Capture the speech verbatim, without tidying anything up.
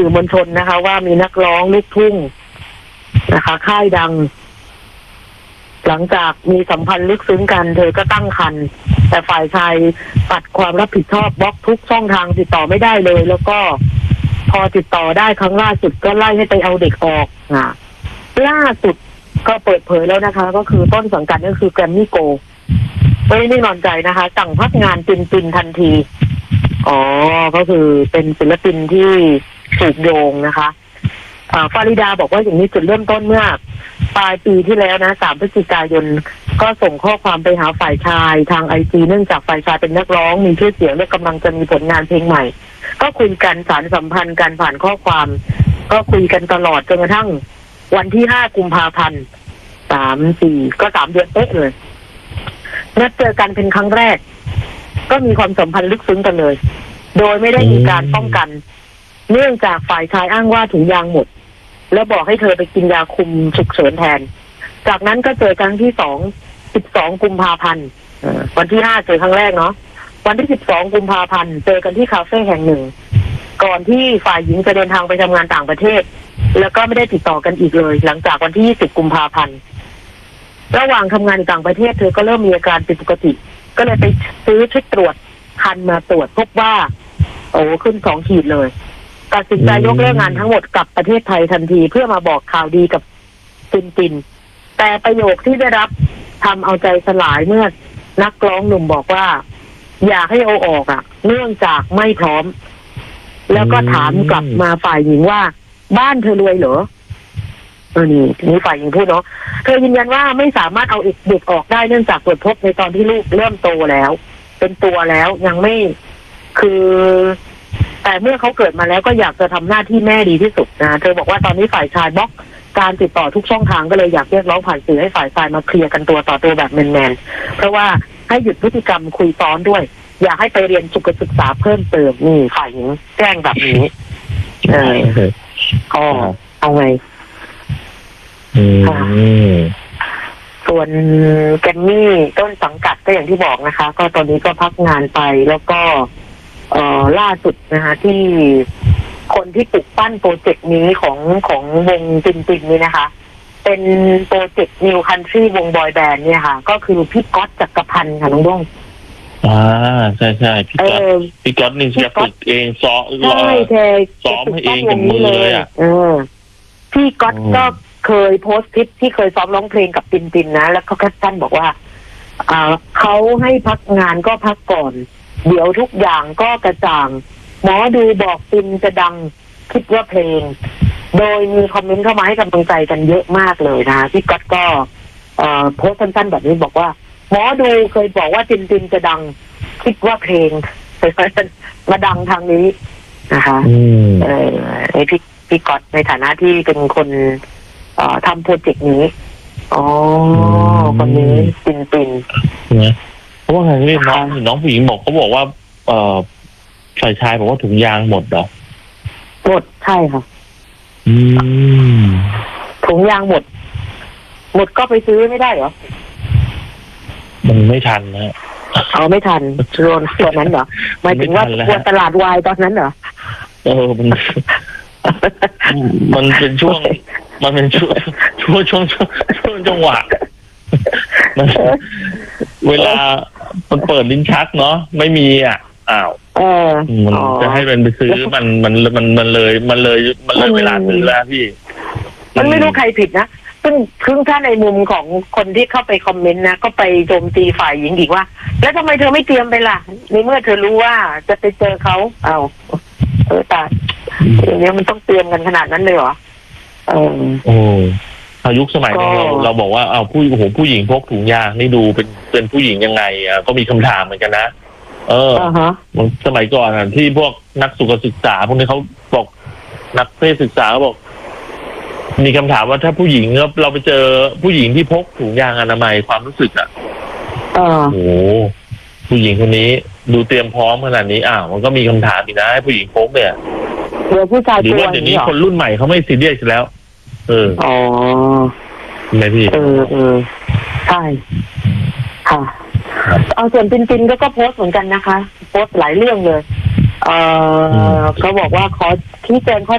อมวลชนนะคะว่ามีนักร้องลูกทุ่งนะคะค่ายดังหลังจากมีสัมพันธ์ลึกซึ้งกันเธอก็ตั้งครรภ์แต่ฝ่ายชายปัดความรับผิดชอบบล็อกทุกช่องทางติดต่อไม่ได้เลยแล้วก็พอติดต่อได้ครั้งล่าสุดก็ไล่ให้ไปเอาเด็กออกอ่ะล่าสุดก็เปิดเผยแล้วนะคะ ก็คือต้นสังกัดก็คือแกรมมี่โกไม่ได้นอนใจนะคะสั่งพักงานปินปินทันทีอ๋อก็คือเป็นศิลปินที่ถูกโยงนะคะฟาริดาบอกว่าอย่างนี้จุดเริ่มต้นเมื่อปลายปีที่แล้วนะสามพฤศจิกายนก็ส่งข้อความไปหาฝ่ายชายทางไอจีเนื่องจากฝ่ายชายเป็นนักร้องมีชื่อเสียงและกำลังจะมีผลงานเพลงใหม่ก็คุยกันสารสัมพันธ์กันผ่านข้อความก็คุยกันตลอดจนกระทั่งวันที่ห้ากุมภาพันธ์สามสี่ก็สามเดือนเป๊ะเลยนัดเจอกันเป็นครั้งแรกก็มีความสัมพันธ์ลึกซึ้งกันเลยโดยไม่ได้มีการป้องกันเนื่องจากฝ่ายชายอ้างว่าถุงยางหมดแล้วบอกให้เธอไปกินยาคุมฉุกเฉินแทนจากนั้นก็เจอครั้งที่สองสิบสองกุมภาพันธ์วันที่ห้าเจอครั้งแรกเนาะวันที่สิบสองกุมภาพันธ์เจอกันที่คาเฟ่แห่งหนึ่งก่อนที่ฝ่ายหญิงจะเดินทางไปทำงานต่างประเทศแล้วก็ไม่ได้ติดต่อกันอีกเลยหลังจากวันที่ยี่สิบกุมภาพันธ์ระหว่างทำงานในต่างประเทศเธอก็เริ่มมีอาการผิดปกติก็เลยไปซื้อชุดตรวจคันมาตรวจพบว่าโอ้ขึ้นสองขีดเลยตัดสินใจยกเลิกงานทั้งหมดกลับประเทศไทยทันทีเพื่อมาบอกข่าวดีกับปินปินแต่ประโยคที่ได้รับทำเอาใจสลายเมื่อนักร้องหนุ่มบอกว่าอยากให้เอาออกอ่ะเนื่องจากไม่พร้อมแล้วก็ถามกลับมาฝ่ายหญิงว่าบ้านเธอรวยเหรอเออนี่นี่ฝ่ายหญิงพูดเนาะเธอยืนยันว่าไม่สามารถเอาเด็กออกได้เนื่องจากตรวจพบในตอนที่ลูกเริ่มโตแล้วเป็นตัวแล้วยังไม่คือแต่เมื่อเขาเกิดมาแล้วก็อยากจะทำหน้าที่แม่ดีที่สุดนะเธอบอกว่าตอนนี้ฝ่ายชายบล็อกการติดต่อทุกช่องทางก็เลยอยากเรียกร้องผ่านสื่อให้ฝ่ายชายมาเคลียร์กันตัวต่อตัวแบบแมนๆเพราะว่าให้หยุดพฤติกรรมคุยซ้อนด้วยอยากให้ไปเรียนสุขศึกษาเพิ่มเติมนี่ฝ่ายหญิงแจ้งแบบนี้เออก็เอาไงส่วนแกรมมี่ต้นสังกัดก็อย่างที่บอกนะคะก็ตอนนี้ก็พักงานไปแล้วก็เอ่อล่าสุดนะคะที่คนที่ปลุกปั้นโปรเจกต์นี้ของของวงปินปินนี่นะคะเป็นโปรเจกต์ New Country วงบอยแบนด์เนี่ยค่ะก็คือพี่ก๊อตจักรพันธ์ค่ะน้องด้งอ่าใช่ใช่พี่ก๊อตพี่ก๊อตนี่จะฝึกเองซ้อมใช่เธอซ้อมให้เองกับมือเลยอ่ะเออพี่ก๊อตก็เคยโพสต์คลิปที่เคยซ้อมร้องเพลงกับปินปินนะแล้วเขาแคปชั่นบอกว่าอ่าเขาให้พักงานก็พักก่อนเดี๋ยวทุกอย่างก็กระจ่างหมอดูบอกปินจะดังคิดว่าเพลงโดยมีคอมเมนต์เข้ามาให้กำลังใจกันเยอะมากเลยนะพี่ก๊อตก็เอ่อโพสต์สั้นๆแบบนี้บอกว่าหมอดูเคยบอกว่าปินปินจะดังคิดว่าเพลงมาดังทางนี้นะคะเออไอพี่พี่ก๊อตในฐานะที่เป็นคนเอ่อทำโปรเจกต์นี้อ๋อคนนี้ปินปินนะเพราะว่าไงนี่น้องน้องผู้หญิงบอกเขาบอกว่าเอ่อฝ่ายชายบอกว่าถุงยางหมดเหรอหมดใช่ค่ะอืมถุงยางหมดหมดก็ไปซื้อไม่ได้เหรอมันไม่ทันนะเอาไม่ทันโซนส่วนนั้นเหรอหมายถึงว่าควรตลาดวายตอนนั้นเหรอเออมันมันเป็นช่วงมันเป็นช่วงช่วงช่วงช่วงจังหวะเวลามันเปิดลิ้นชักเนาะไม่มีอ่ะอ้าวมันจะให้มันไปซื้อมันมันมันมันเลยมันเลยมันเลยเวลาซื้อแล้วพี่มันไม่รู้ใครผิดนะซึ่งซึ่งถ้าในมุมของคนที่เข้าไปคอมเมนต์นะก็ไปโจมตีฝ่ายหญิงอีกว่าแล้วทำไมเธอไม่เตรียมไปล่ะในเมื่อเธอรู้ว่าจะไปเจอเขาเอาเออตาอย่างนี้มันต้องเตรียมกันขนาดนั้นเลยเหรอเออโอ้อายุสมัยนี้เราเราบอกว่าเอาผู้โอ้โหผู้หญิงพกถุงยางนี่ดูเป็นเป็นผู้หญิงยังไงอ่ะก็มีคำถามเหมือนกันนะเออสมัยก่อนอ่ะที่พวกนักสุขศึกษาพวกนี้เขาบอกนักเพศศึกษาเขาบอกมีคำถามว่าถ้าผู้หญิงเราไปเจอผู้หญิงที่พกถุงยางอนามัยความรู้สึกอ่ะโอ้โหผู้หญิงคนนี้ดูเตรียมพร้อมขนาดนี้อ้าวมันก็มีคำถามอีกนะให้ผู้หญิงพกเนี่ยเดี๋ยวผู้ชายหรือว่าเดี๋ยวนี้คนรุ่นใหม่เขาไม่ซีเรียสแล้ว เอออ๋อไม่พี่เออเออใช่ค่ะเอาส่วนปินปินก็ก็โพสต์เหมือนกันนะคะโพสต์หลายเรื่องเลยเออเขาบอกว่าขอชี้แจงข้อ